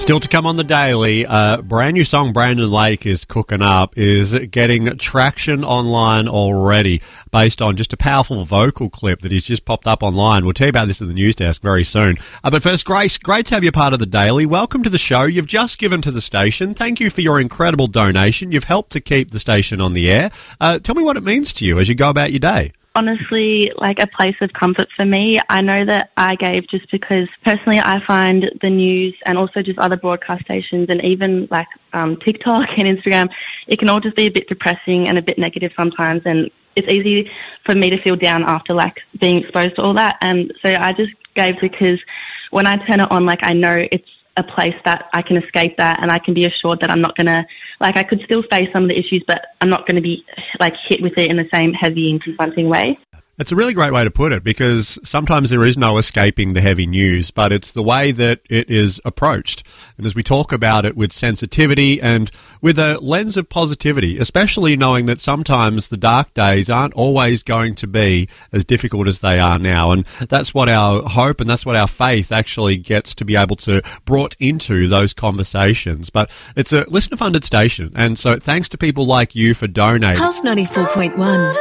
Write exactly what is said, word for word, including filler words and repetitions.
Still to come on the Daily, uh, brand new song Brandon Lake is cooking up, is getting traction online already based on just a powerful vocal clip that he's just popped up online. We'll tell you about this at the news desk very soon. Uh, but first, Grace, great to have you part of the Daily. Welcome to the show. You've just given to the station. Thank you for your incredible donation. You've helped to keep the station on the air. Uh, tell me what it means to you as you go about your day. Honestly, like a place of comfort for me. I know that I gave just because personally I find the news and also just other broadcast stations and even like um, TikTok and Instagram, it can all just be a bit depressing and a bit negative sometimes, and it's easy for me to feel down after like being exposed to all that. And so I just gave because when I turn it on, like I know it's a place that I can escape that, and I can be assured that I'm not going to, like I could still face some of the issues, but I'm not going to be like hit with it in the same heavy and confronting way. It's a really great way to put it, because sometimes there is no escaping the heavy news, but it's the way that it is approached. And as we talk about it with sensitivity and with a lens of positivity, especially knowing that sometimes the dark days aren't always going to be as difficult as they are now. And that's what our hope and that's what our faith actually gets to be able to brought into those conversations. But it's a listener-funded station, and so thanks to people like you for donating. Pulse ninety-four point one.